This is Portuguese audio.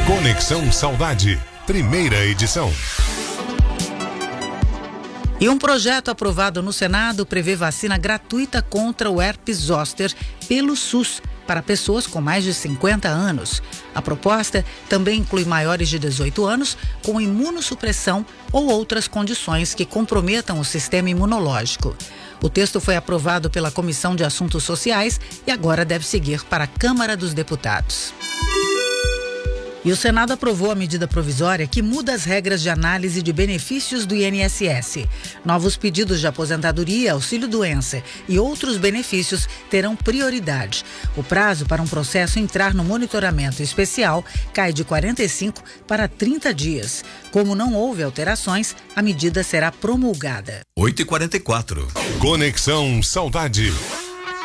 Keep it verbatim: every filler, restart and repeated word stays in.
Conexão Saudade, primeira edição. E um projeto aprovado no Senado prevê vacina gratuita contra o herpes zoster pelo SUS para pessoas com mais de cinquenta anos. A proposta também inclui maiores de dezoito anos com imunossupressão ou outras condições que comprometam o sistema imunológico. O texto foi aprovado pela Comissão de Assuntos Sociais e agora deve seguir para a Câmara dos Deputados. E o Senado aprovou a medida provisória que muda as regras de análise de benefícios do I N S S. Novos pedidos de aposentadoria, auxílio-doença e outros benefícios terão prioridade. O prazo para um processo entrar no monitoramento especial cai de quarenta e cinco para trinta dias. Como não houve alterações, a medida será promulgada. oito e quarenta e quatro. Conexão Saudade.